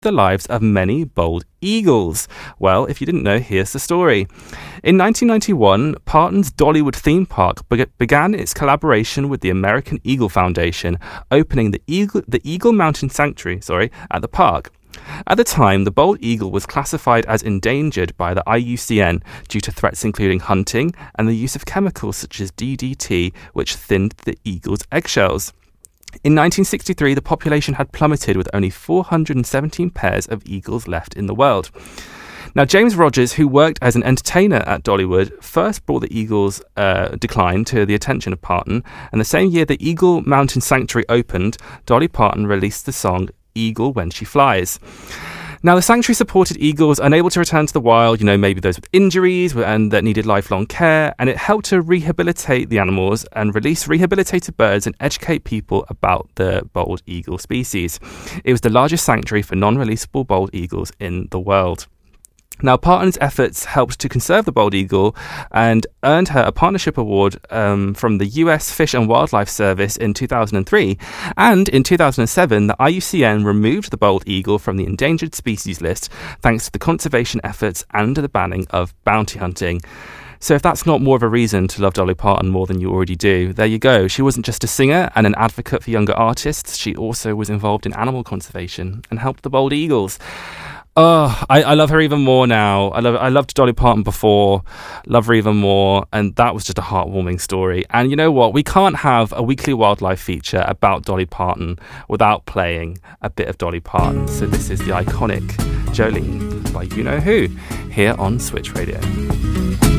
the lives of many bald eagles. Well, if you didn't know, here's the story. In 1991, Parton's Dollywood theme park began its collaboration with the American Eagle Foundation, opening the Eagle Mountain Sanctuary at the park. At the time, the bald eagle was classified as endangered by the IUCN due to threats including hunting and the use of chemicals such as DDT, which thinned the eagle's eggshells. In 1963, the population had plummeted with only 417 pairs of eagles left in the world. Now, James Rogers, who worked as an entertainer at Dollywood, first brought the eagle's decline to the attention of Parton, and the same year the Eagle Mountain Sanctuary opened, Dolly Parton released the song Eagle When She Flies. Now, the sanctuary supported eagles unable to return to the wild, maybe those with injuries and that needed lifelong care, and it helped to rehabilitate the animals and release rehabilitated birds and educate people about the bald eagle species. It was the largest sanctuary for non-releasable bald eagles in the world. Now, Parton's efforts helped to conserve the bald eagle and earned her a partnership award from the US Fish and Wildlife Service in 2003. And in 2007, the IUCN removed the bald eagle from the endangered species list thanks to the conservation efforts and the banning of bounty hunting. So if that's not more of a reason to love Dolly Parton more than you already do, there you go. She wasn't just a singer and an advocate for younger artists. She also was involved in animal conservation and helped the bald eagles. Oh, I love her even more now. I loved Dolly Parton before, love her even more, and that was just a heartwarming story. And you know what? We can't have a weekly wildlife feature about Dolly Parton without playing a bit of Dolly Parton. So this is the iconic Jolene by You Know Who here on Switch Radio.